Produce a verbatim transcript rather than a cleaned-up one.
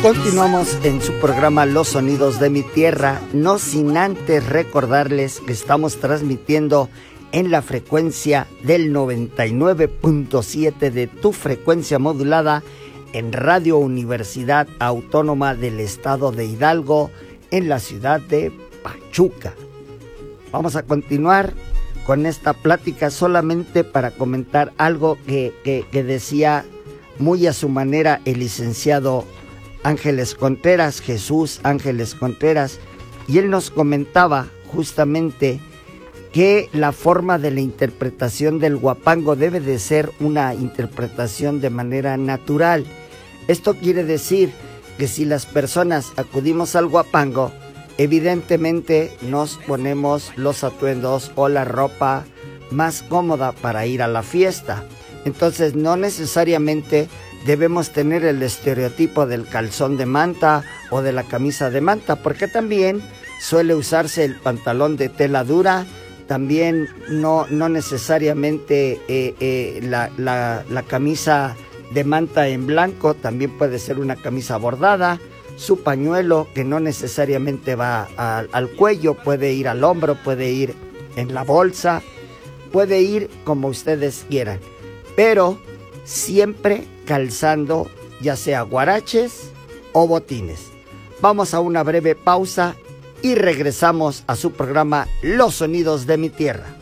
Continuamos en su programa Los Sonidos de mi Tierra, no sin antes recordarles que estamos transmitiendo en la frecuencia del noventa y nueve punto siete de tu frecuencia modulada en Radio Universidad Autónoma del Estado de Hidalgo, en la ciudad de Pachuca. Vamos a continuar con esta plática solamente para comentar algo que, que, que decía muy a su manera el licenciado Ángeles Contreras, Jesús Ángeles Contreras, y él nos comentaba justamente que la forma de la interpretación del huapango debe de ser una interpretación de manera natural. Esto quiere decir que si las personas acudimos al huapango, evidentemente nos ponemos los atuendos o la ropa más cómoda para ir a la fiesta. Entonces no necesariamente debemos tener el estereotipo del calzón de manta o de la camisa de manta, porque también suele usarse el pantalón de tela dura, también no, no necesariamente eh, eh, la, la, la camisa de manta en blanco, también puede ser una camisa bordada, su pañuelo que no necesariamente va a, al cuello, puede ir al hombro, puede ir en la bolsa, puede ir como ustedes quieran, pero siempre calzando ya sea guaraches o botines. Vamos a una breve pausa y regresamos a su programa Los Sonidos de mi Tierra.